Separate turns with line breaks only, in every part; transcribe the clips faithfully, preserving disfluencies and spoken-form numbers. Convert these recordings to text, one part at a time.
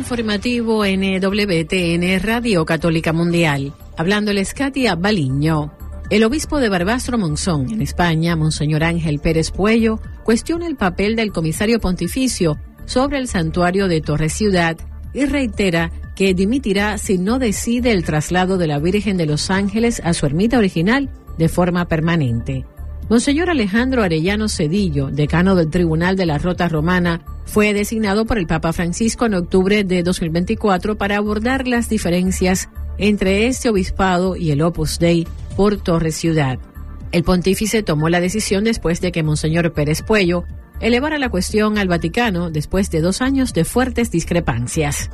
informativo N W T N Radio Católica Mundial. Hablándoles Katia Baliño. El obispo de Barbastro Monzón, en España, Monseñor Ángel Pérez Puello, cuestiona el papel del comisario pontificio sobre el santuario de Torre Ciudad y reitera que dimitirá si no decide el traslado de la Virgen de los Ángeles a su ermita original de forma permanente. Monseñor Alejandro Arellano Cedillo, decano del Tribunal de la Rota Romana, fue designado por el Papa Francisco en octubre de dos mil veinticuatro para abordar las diferencias entre este obispado y el Opus Dei por Torre Ciudad. El pontífice tomó la decisión después de que Monseñor Pérez Puello elevara la cuestión al Vaticano después de dos años de fuertes discrepancias.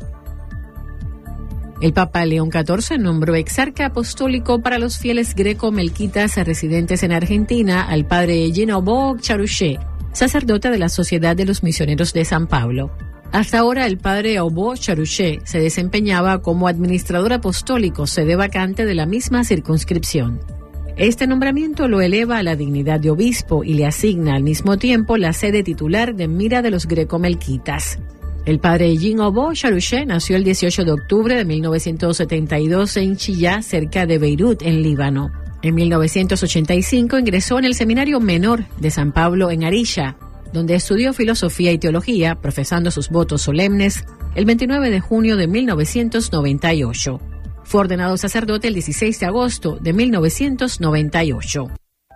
El Papa León catorce nombró exarca apostólico para los fieles greco-melquitas residentes en Argentina al padre Jean-Aubert Charuché, sacerdote de la Sociedad de los Misioneros de San Pablo. Hasta ahora el padre Aubert Charuché se desempeñaba como administrador apostólico, sede vacante de la misma circunscripción. Este nombramiento lo eleva a la dignidad de obispo y le asigna al mismo tiempo la sede titular de Mira de los greco-melquitas. El padre Jean-Aubert Charuché nació el dieciocho de octubre de mil novecientos setenta y dos en Chillá, cerca de Beirut, en Líbano. En mil novecientos ochenta y cinco ingresó en el Seminario Menor de San Pablo en Arilla, donde estudió filosofía y teología, profesando sus votos solemnes el veintinueve de junio de mil novecientos noventa y ocho. Fue ordenado sacerdote el dieciséis de agosto de mil novecientos noventa y ocho.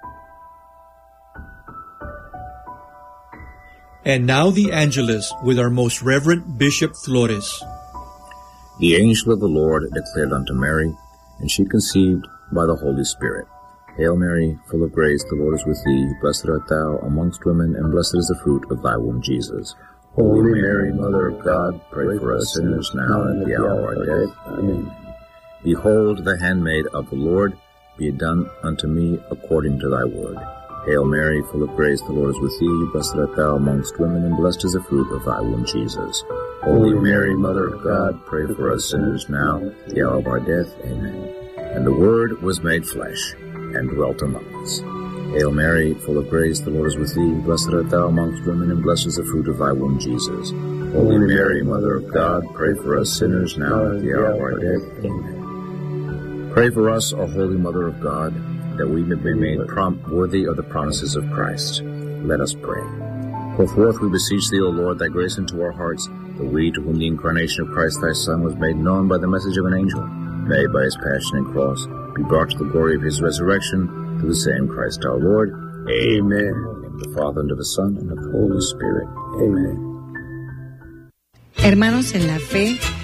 And now the Angelus with our most reverend Bishop Flores.
The angel of the Lord declared unto Mary, and she conceived by the Holy Spirit. Hail Mary, full of grace, the Lord is with thee. Blessed art thou amongst women, and blessed is the fruit of thy womb, Jesus. Holy Mary, Mother of God, pray for us sinners now and at the hour of our death. Amen. Behold, the handmaid of the Lord, be it done unto me according to thy word. Hail Mary, full of grace, the Lord is with thee. Blessed art thou amongst women, and blessed is the fruit of thy womb, Jesus. Holy Mary, Mother of God, pray for us sinners now, at the hour of our death. Amen. And the Word was made flesh, and dwelt among us. Hail Mary, full of grace, the Lord is with thee. Blessed art thou amongst women, and blessed is the fruit of thy womb, Jesus. Holy Mary, Mother of God, pray for us sinners now, at the hour of our death. Amen. Pray for us, O Holy Mother of God, that we may be made prompt worthy of the promises of Christ. Let us pray. Pour forth, we beseech thee, O Lord, thy grace into our hearts, that we, to whom the incarnation of Christ thy Son was made known by the message of an angel, may by his passion and cross be brought to the glory of his resurrection, through the same Christ our Lord. Amen. In the name of the Father, and of the Son, and of the Holy Spirit. Amen.
Hermanos en la fe,